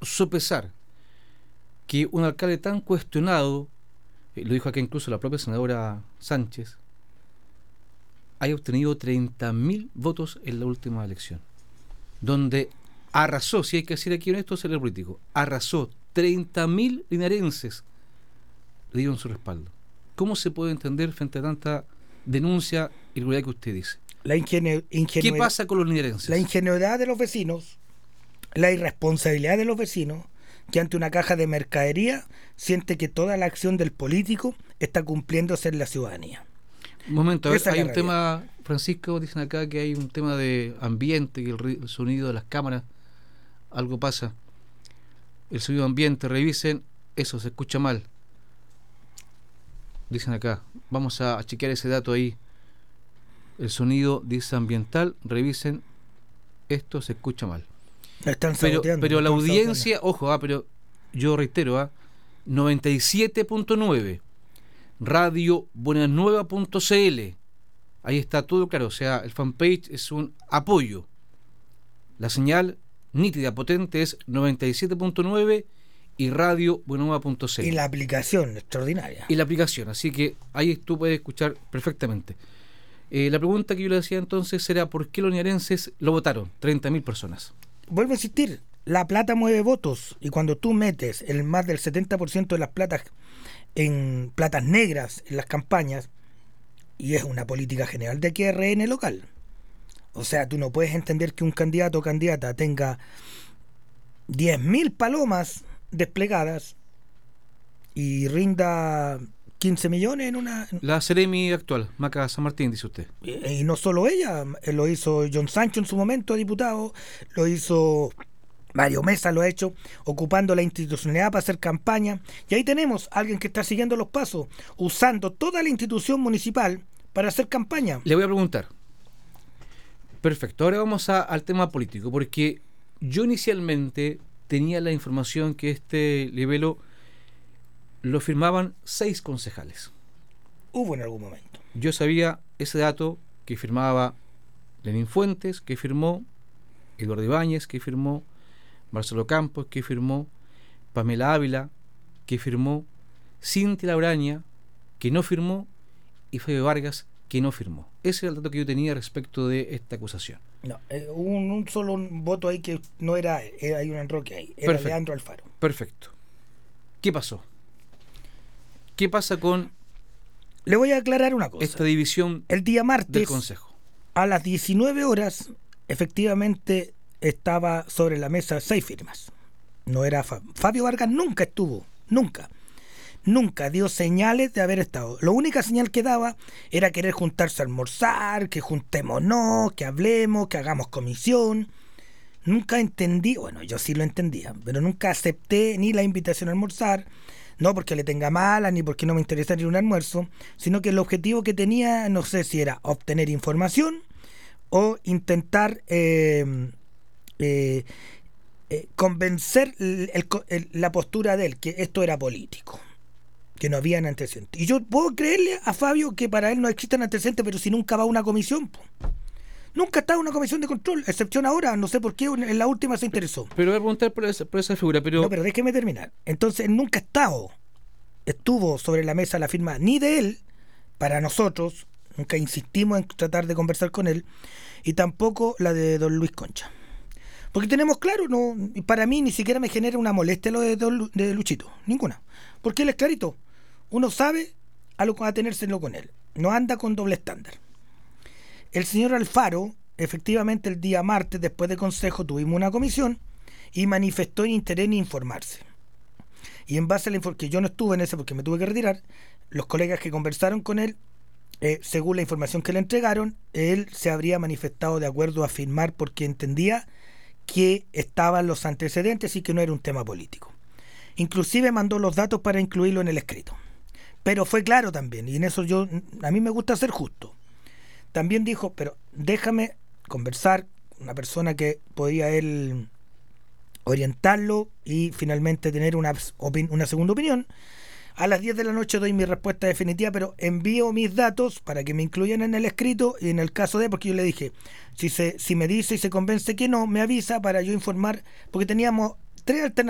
sopesar que un alcalde tan cuestionado, lo dijo acá incluso la propia senadora Sánchez, haya obtenido 30.000 votos en la última elección, donde arrasó, si hay que decir aquí honesto, ser el político, arrasó. 30.000 linarenses le dieron su respaldo. ¿Cómo se puede entender frente a tanta denuncia y irregularidad que usted dice? ¿Qué pasa con los linarenses? La ingenuidad de los vecinos, la irresponsabilidad de los vecinos, que ante una caja de mercadería siente que toda la acción del político está cumpliéndose en la ciudadanía. Un momento, a ver, hay un tema, Francisco, dicen acá que hay un tema de ambiente, que el sonido de las cámaras, algo pasa. El sonido ambiente, revisen, eso se escucha mal. Dicen acá, vamos a chequear ese dato ahí. El sonido dice ambiental, revisen, esto se escucha mal. Pero la audiencia, ojo, pero yo reitero, 97.9, radio buenanueva.cl, ahí está todo claro, o sea, el fanpage es un apoyo. La señal nítida, potente es 97.9 y radio buenanueva.cl. Y la aplicación, extraordinaria. Y la aplicación, así que ahí tú puedes escuchar perfectamente. La pregunta que yo le decía entonces era ¿por qué los linarenses lo votaron? 30.000 personas. Vuelvo a insistir, la plata mueve votos, y cuando tú metes el más del 70% de las platas en platas negras en las campañas, y es una política general de aquí RN local. O sea, tú no puedes entender que un candidato o candidata tenga 10.000 palomas desplegadas y rinda 15 millones en una... La Seremi actual, Maca San Martín, dice usted. Y no solo ella, lo hizo John Sancho en su momento, diputado, lo hizo Mario Mesa, lo ha hecho, ocupando la institucionalidad para hacer campaña. Y ahí tenemos a alguien que está siguiendo los pasos, usando toda la institución municipal para hacer campaña. Le voy a preguntar. Perfecto, ahora vamos al tema político, porque yo inicialmente tenía la información que este libelo lo firmaban 6 concejales. Hubo en algún momento. Yo sabía ese dato que firmaba Lenín Fuentes, que firmó Eduardo Ibáñez, que firmó Marcelo Campos, que firmó Pamela Ávila, que firmó Cintia Lauraña, que no firmó, y Fabio Vargas, que no firmó. Ese era el dato que yo tenía respecto de esta acusación. No, hubo un solo voto ahí que no era hay un enroque ahí, era perfecto. Leandro Alfaro. Perfecto. ¿Qué pasó? ¿Qué pasa con... Le voy a aclarar una cosa. Esta división el día martes del Consejo. A las 19 horas, efectivamente, estaba sobre la mesa 6 firmas. No era Fabio Vargas, nunca estuvo, nunca dio señales de haber estado. La única señal que daba era querer juntarse a almorzar, que juntémonos, que hablemos, que hagamos comisión. Nunca entendí, bueno, yo sí lo entendía, pero nunca acepté ni la invitación a almorzar, no porque le tenga mala, ni porque no me interesa ir a un almuerzo, sino que el objetivo que tenía, no sé si era obtener información o intentar convencer la postura de él, que esto era político, que no había antecedentes. Y yo puedo creerle a Fabio que para él no existen antecedentes, pero si nunca va a una comisión, nunca está en una comisión de control, excepción ahora, no sé por qué en la última se interesó. Pero voy a preguntar por esa figura, pero... No, pero déjeme terminar. Entonces él nunca estuvo sobre la mesa la firma ni de él, para nosotros, nunca insistimos en tratar de conversar con él, y tampoco la de don Luis Concha. Porque tenemos claro, no, para mí ni siquiera me genera una molestia lo de Luchito, ninguna. Porque él es clarito, uno sabe a lo que va a tenérselo con él, no anda con doble estándar. El señor Alfaro, efectivamente el día martes, después de consejo, tuvimos una comisión y manifestó interés en informarse. Y en base a la información, que yo no estuve en ese porque me tuve que retirar, los colegas que conversaron con él, según la información que le entregaron, él se habría manifestado de acuerdo a firmar porque entendía que estaban los antecedentes y que no era un tema político. Inclusive mandó los datos para incluirlo en el escrito. Pero fue claro también, y en eso a mí me gusta ser justo. También dijo, pero déjame conversar con una persona que podía él orientarlo y finalmente tener una segunda opinión. A las 10 de la noche doy mi respuesta definitiva, pero envío mis datos para que me incluyan en el escrito, y en el caso de, porque yo le dije, si me dice y se convence que no, me avisa para yo informar, porque teníamos 3 alternativas